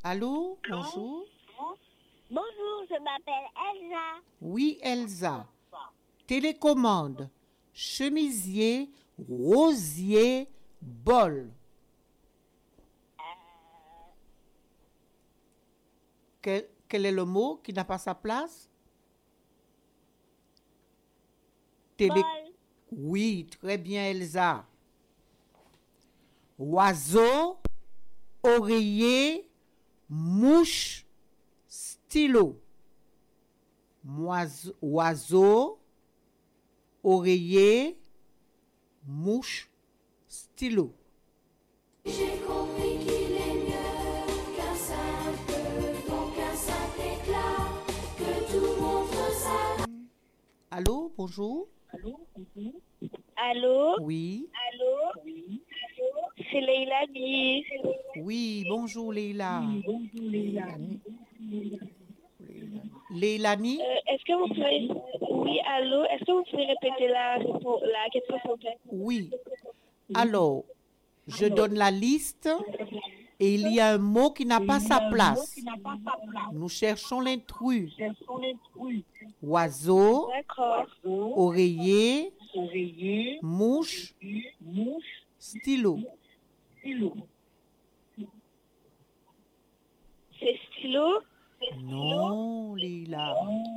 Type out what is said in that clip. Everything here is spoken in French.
Allô, bonjour. Bonjour, je m'appelle Elsa. Oui, Elsa. Télécommande. Chemisier, rosier, bol. Quel est le mot qui n'a pas sa place? Télé... Bol, Oui, très bien, Elsa. Oiseau, oreiller, mouche, stylo. Oiseau, oreiller, mouche, stylo. J'ai compris qu'il est mieux qu'un simple don, qu'un simple éclat, que tout montre sa. Allô, bonjour. allô? Oui. C'est Leila Bi. Oui, bonjour Leila. Leilani? Est-ce que vous pouvez... Oui, allô? Est-ce que vous pouvez répéter la question, s'il vous plaît? Oui. Alors, je donne la liste et il y a un mot qui n'a pas sa place. Nous cherchons l'intrus. Oiseau, D'accord. oreiller, mouche, stylo. C'est stylo? Non, Leila.